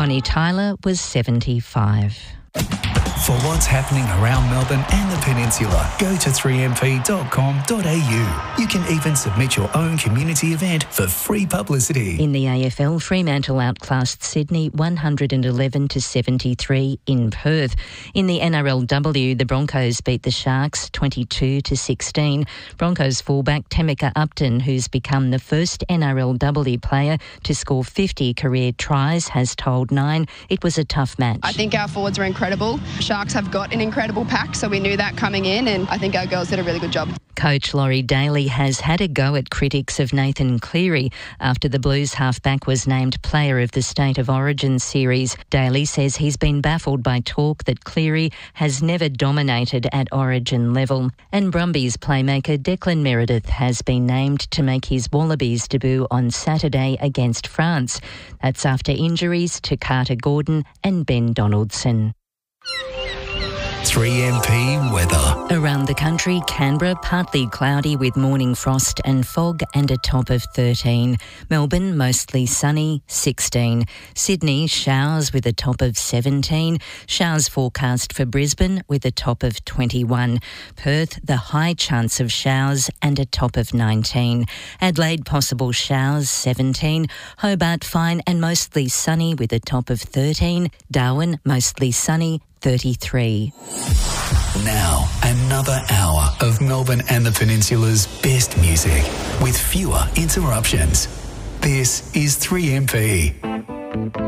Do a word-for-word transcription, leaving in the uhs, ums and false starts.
Bonnie Tyler was seventy-five. For what's happening around Melbourne and the Peninsula, go to three m p dot com dot a u. You can even submit your own community event for free publicity. In the A F L, Fremantle outclassed Sydney one hundred eleven to seventy-three in Perth. In the N R L W, the Broncos beat the Sharks twenty-two to sixteen. Broncos fullback Temeka Upton, who's become the first N R L W player to score fifty career tries, has told Nine it was a tough match. I think our forwards were incredible. Sharks have got an incredible pack, so we knew that coming in, and I think our girls did a really good job. Coach Laurie Daly has had a go at critics of Nathan Cleary after the Blues halfback was named Player of the State of Origin series. Daly says he's been baffled by talk that Cleary has never dominated at Origin level. And Brumbies playmaker Declan Meredith has been named to make his Wallabies debut on Saturday against France. That's after injuries to Carter Gordon and Ben Donaldson. three M P weather. Around the country, Canberra partly cloudy with morning frost and fog and a top of thirteen. Melbourne mostly sunny, sixteen. Sydney showers with a top of seventeen. Showers forecast for Brisbane with a top of twenty-one. Perth, the high chance of showers and a top of nineteen. Adelaide, possible showers, seventeen. Hobart, fine and mostly sunny with a top of thirteen. Darwin, mostly sunny, thirty-three. Now, another hour of Melbourne and the Peninsula's best music with fewer interruptions. This is three M P.